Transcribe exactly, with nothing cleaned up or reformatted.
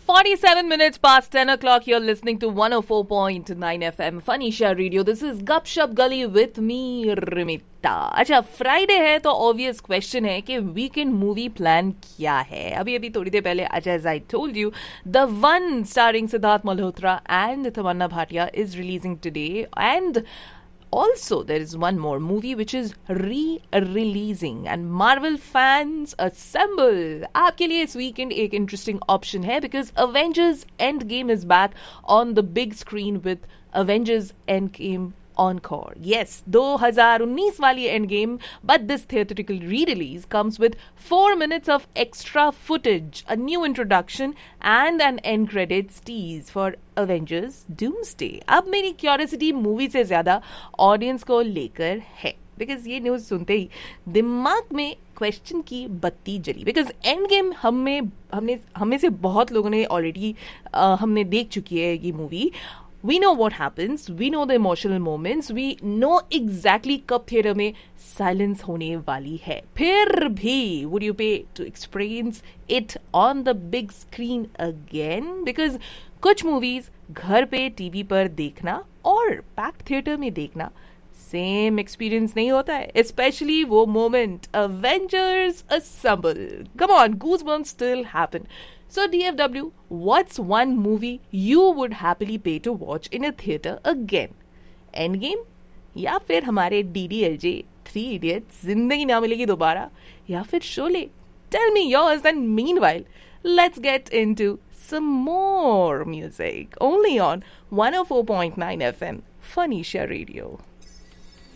forty-seven minutes past ten o'clock. You're listening to one oh four point nine F M Fanisha Radio. This is Gupshup Gully with me, Rimita. अच्छा, Friday है तो obvious question है कि weekend movie plan क्या है. अभी अभी थोड़ी देर पहले, as I told you, the one starring Siddharth Malhotra and Tamanna Bhatia is releasing today, and also there is one more movie which is re-releasing, and Marvel fans assemble. आपके लिए इस weekend एक इंटरेस्टिंग ऑप्शन है because Avengers Endgame is back on the big screen with Avengers Endgame Encore. Yes, twenty nineteen वाली Endgame, but this theatrical re-release comes with four minutes of extra footage, a new introduction, and an end credits tease for Avengers Doomsday. अब मेरी curiosity movie से ज्यादा audience को लेकर है, because ये news सुनते ही दिमाग में क्वेश्चन की बत्ती जली. बिकॉज एंड गेम हमें हमने हमें से बहुत लोगों ने ऑलरेडी हमने देख चुकी है ये movie. We know what happens, we know the emotional moments, we know exactly कब थिएटर में साइलेंस होने वाली है. फिर भी would you pay to experience it on the big screen again? Because कुछ मूवीज घर पे टीवी पर देखना और पैक्ड थिएटर में देखना सेम एक्सपीरियंस नहीं होता है, स्पेशली वो moment Avengers Assemble. Come on, goosebumps still happen. So D F W, what's one movie you would happily pay to watch in a theater again? Endgame? या फिर हमारे D D L J Three Idiots जिंदगी ना मिलेगी दोबारा, या फिर Sholay? Tell me yours, and meanwhile, let's get into some more music. Only on one oh four point nine F M Fanisha Radio.